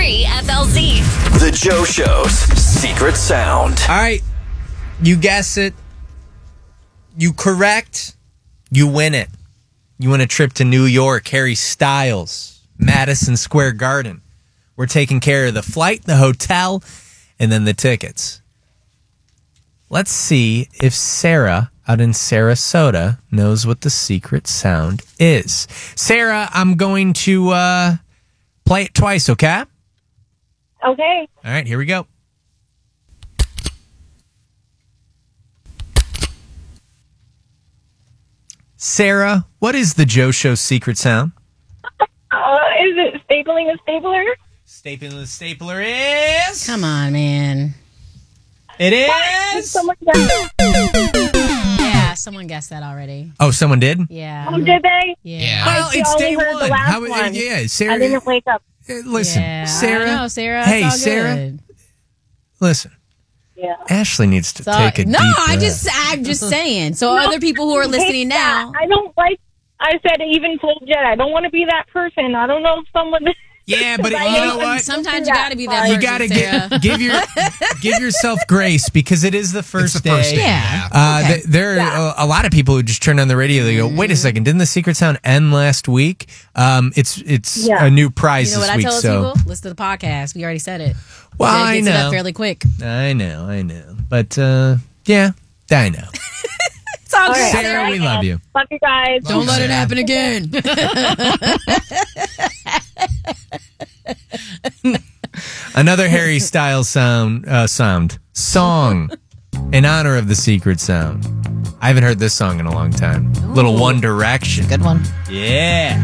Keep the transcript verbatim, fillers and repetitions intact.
three F L Z. The Joe Show's secret sound. All right. You guess it. You correct. You win it. You win a trip to New York, Harry Styles, Madison Square Garden. We're taking care of the flight, the hotel, and then the tickets. Let's see if Sarah out in Sarasota knows what the secret sound is. Sarah, I'm going to uh, play it twice, okay? Okay. All right, here we go. Sarah, what is the Joe Show secret sound? Uh, is it stapling a stapler? Stapling the stapler is... Come on, man. It Did is... someone guess? Yeah, someone guessed that already. Oh, someone did? Yeah. Oh, did they? Yeah. Well, I it's only day heard the one. last How, one. yeah, Sarah. I didn't wake up. uh, Listen, Yeah, Sarah. I know, Sarah. Hey, it's all Sarah. good. Listen, Yeah. Ashley needs to So- take a no, deep I breath. just, I'm just saying. So No, other people who are I listening hate that. now. I don't like. I said even told Jet. I don't want to be that person. I don't know if someone. Yeah, but I you know know what? Sometimes you got to be that You person, got to Sarah. give, give your give yourself grace because it is the first It's the first day. day, Yeah. Uh, Okay. th- there are a, a lot of people who just turn on the radio. They go, "Wait a second, didn't the secret sound end last week?" Um, it's it's Yeah. a new prize You know this what I week. tell So, people? Listen to the podcast. We already said it. well, Jet I gets it up know, fairly quick. I know, I know, but uh, yeah, I know. It's all All good. right. Sarah, we love you. Fuck you guys. Don't let it happen again. Another Harry Styles sound, uh, sound song in honor of the secret sound. I haven't heard this song in a long time. Little One Direction. Good one. Yeah.